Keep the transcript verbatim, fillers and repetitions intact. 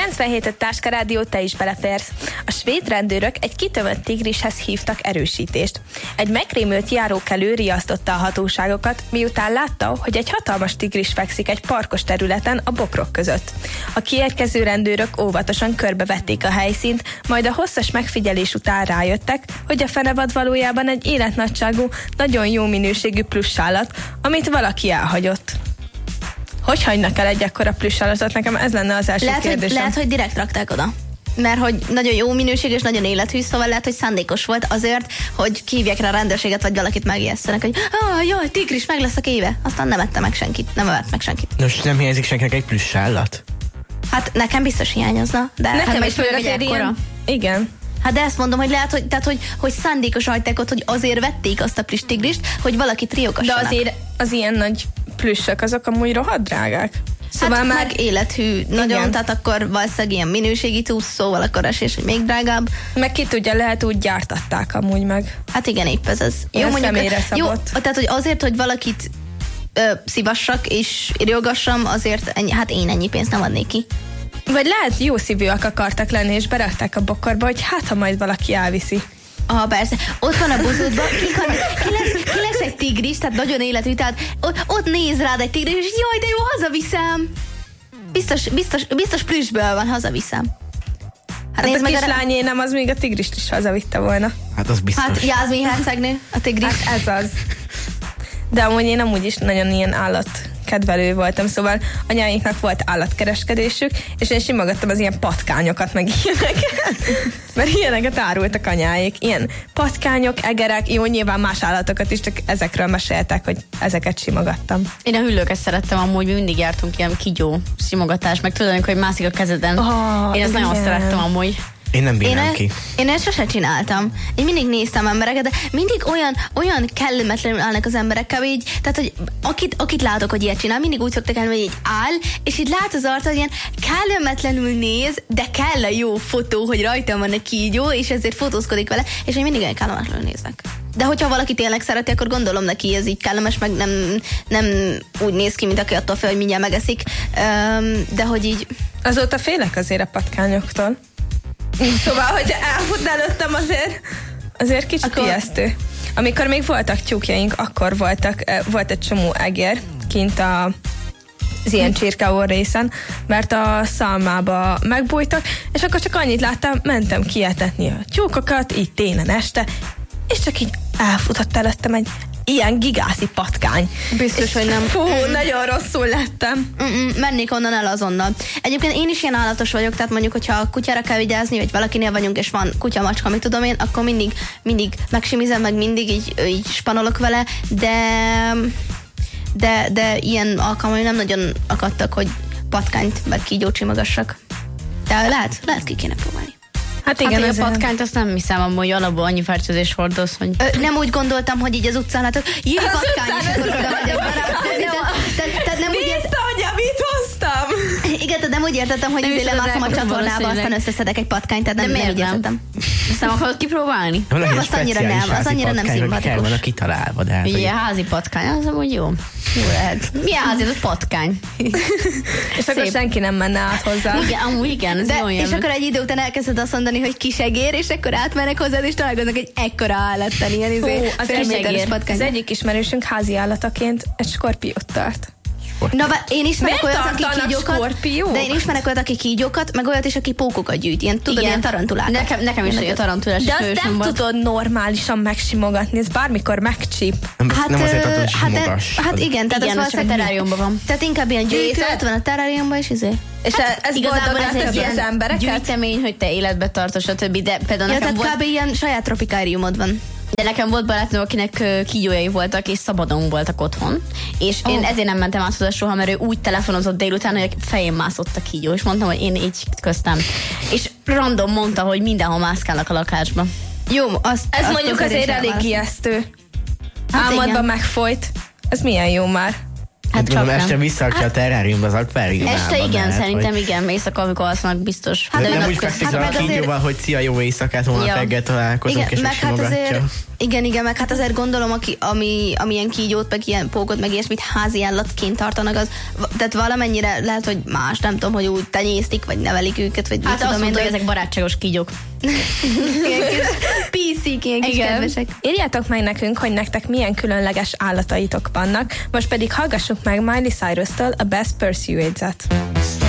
kilencvenhét Táska Rádió, te is beleférsz. A svéd rendőrök egy kitömött tigrishez hívtak erősítést. Egy megrémült járókelő riasztotta a hatóságokat, miután látta, hogy egy hatalmas tigris fekszik egy parkos területen a bokrok között. A kiérkező rendőrök óvatosan körbevették a helyszínt, majd a hosszas megfigyelés után rájöttek, hogy a fenevad valójában egy életnagyságú, nagyon jó minőségű pluszállat, amit valaki elhagyott. Hogy hagynak el egy ekkora plüssállatot? Nekem ez lenne az első lehet, kérdésem. Hogy, lehet, hogy direkt rakták oda. Mert hogy nagyon jó minőség és nagyon élethű, szóval lehet, hogy szándékos volt azért, hogy kihívják rá a rendőrséget, vagy valakit megjesszenek, hogy ah, jaj, tigris, meg lesz a kéve. Aztán nem ette meg senkit, nem evett meg senkit. Nos, nem hiányzik senkinek egy plüssállat? Hát nekem biztos hiányozna. De Nekem hát is főleg egy ilyen... Igen. Hát de ezt mondom, hogy lehet, hogy, tehát, hogy, hogy szándékosan hagyták ott, hogy azért vették azt a plüss tigrist, hogy valaki triogassanak. De azért az ilyen nagy plüssök, azok amúgy rohadt drágák. Szóval hát már meg élethű nagyon, igen. Tehát akkor valószínűleg ilyen minőségi cucc, szóval akkor esés, hogy még drágább. Meg ki tudja, lehet úgy gyártatták amúgy meg. Hát igen, épp ez az. Jó, mondjuk, jó, tehát hogy azért, hogy valakit ö, szívassak és riogassam, azért ennyi, hát én ennyi pénzt nem adnék ki. Vagy lehet jó szívűek akartak lenni, és berakták a bokorba, hogy hát, ha majd valaki elviszi. Ah, persze. Ott van a bozótban, ki, ki, lesz, ki lesz egy tigris, tehát nagyon életű, tehát ott, ott néz rád egy tigris, és jaj, de jó, hazaviszem. Biztos, biztos, biztos plüssből van, hazaviszem. Hát, hát a kislányé nem, az még a tigrist is hazavitte volna. Hát az biztos. Hát Jászmin hercegnő, a tigris. Hát ez az. De amúgy én amúgy is nagyon ilyen állatkedvelő voltam, szóval anyáinknak volt állatkereskedésük, és én simogattam az ilyen patkányokat, meg ilyeneket. Mert ilyeneket árultak anyáik. Ilyen patkányok, egerek, jó, nyilván más állatokat is, csak ezekről meséltek, hogy ezeket simogattam. Én a hüllőket szerettem, amúgy mindig jártunk ilyen kígyó simogatás, meg tudod, hogy mászik a kezeden. Oh, én ezt nagyon szerettem amúgy. Én nem bírnám én ki. Én ezt sose csináltam. Én mindig néztem embereket, de mindig olyan, olyan kellemetlenül állnak az emberekkel, így, tehát, hogy akit, akit látok, hogy ilyet csinál, mindig úgy szoktak elni, hogy így áll, és így lát az arca, hogy ilyen kellemetlenül néz, de kell a jó fotó, hogy rajta van a kígyó, és ezért fotózkodik vele, és én mindig olyan kellemetlenül néznek. De hogyha valaki tényleg szereti, akkor gondolom neki ez így kellemes, meg nem, nem úgy néz ki, mint aki attól fél, hogy mindjárt megeszik. De hogy így... Azóta félek azért a patkányoktól. Szóval, hogy elfut előttem, azért, azért kicsit akkor... ijesztő. Amikor még voltak tyúkjaink, akkor voltak, volt egy csomó egér kint a, az ilyen csirkeor részen, mert a szalmába megbújtak, és akkor csak annyit láttam, mentem kietetni a tyúkokat, így télen este, és csak így elfutott előttem egy ilyen gigászi patkány. Biztos, és hogy nem. Fú, mm. nagyon rosszul lettem. Mm-mm, mennék onnan el azonnal. Egyébként én is ilyen állatos vagyok, tehát mondjuk, hogyha a kutyára kell vigyázni, vagy valakinél vagyunk, és van kutya, macska, mit tudom én, akkor mindig, mindig megsimizem, meg mindig így, így spanolok vele, de de, de ilyen alkalmai nem nagyon akadtak, hogy patkányt, meg kígyót simogassak. De lehet, lehet ki kéne próbálni. Hát igen, hát, a patkányt azt nem hiszem, amúgy alapból annyi fertőzés hordoz, hogy... Ö, nem úgy gondoltam, hogy így az utcán látok, jé, patkány, és akkor oda vagyok barátkozni. Tehát nem úgy értettem... hogy mit hoztam! Igen, tehát nem úgy értettem, hogy izé lemászom a csatornába, aztán összeszedek egy patkányt, tehát nem, nem úgy értettem. Ezt nem akarod kipróbálni? Nem, azt annyira nem, az annyira nem szimpatikus. Kell van a kitalálva, de hát... Ilyen házi patkány, az amúgy jó. Jó lehet. Milyen házi, ez a patkány? És akkor senki nem menne át hozzá. Igen, amúgy igen, ez jó és akkor egy idő után elkezded azt mondani, hogy kisegér, és akkor átmennek hozzád, és találkoznak egy ekkora állattan, ilyen izé, az, egy az egyik ismerősünk házi állataként egy skorpiót tart. Na, én ismerek olyat, aki kígyókat, skorpiók? de én ismerek olyat, aki kígyókat, meg olyat is, aki pókokat gyűjt. Ilyen, tudod, ilyen tarantulákat. Nekem, nekem is a tarantulás. De azt nem tudod normálisan megsimogatni, ez bármikor megcsíp. Nem, hát, nem azért adod, hogy simogass. Hát, hát igen, tehát igen, az csak a teráriumban van. Tehát inkább ilyen gyűjtő, ott van a teráriumban, és izé. És hát ez igazából ez egy ilyen embereket? Gyűjtemény, hogy te életbe tartasz, stb. De például ja, nekem volt... kb. Ilyen saját tropikáriumod van. De nekem volt barátnőm, akinek kígyójai voltak, és szabadon voltak otthon. És oh. én ezért nem mentem át hozzá soha, mert ő úgy telefonozott délután, hogy a fején mászott a kígyó, és mondtam, hogy én így köztem. És random mondta, hogy mindenhol mászkálnak a lakásba. Jó, azt, ez azt mondjuk azért elég ijesztő. Hát álmodban megfolyt. Ez milyen jó már. Hát csak nem. Este visszaakja a terráriumba az akváriumában. Este igen, lehet, szerintem hogy... igen, éjszaka, amikor alsznak biztos. Hát de nem úgy fekszik hát a kígyóval, azért... hogy szia, jó éjszakát, holnap ja. reggel találkozunk, igen, és megsimogatja. Hát azért, Igen, igen, meg hát azért gondolom, aki, ami, amilyen kígyót, meg ilyen pókot, meg ilyesmit házi állatként tartanak, az, tehát valamennyire lehet, hogy más, nem tudom, hogy úgy tenyésztik, vagy nevelik őket, vagy hát azt mondta, hogy én, ezek barátságos kígyók. ilyen kis píszik, ilyen kis kedvesek. Írjátok meg nekünk, hogy nektek milyen különleges állataitok vannak, most pedig hallgassuk meg Miley Cyrus-től a Best Pursuades-et.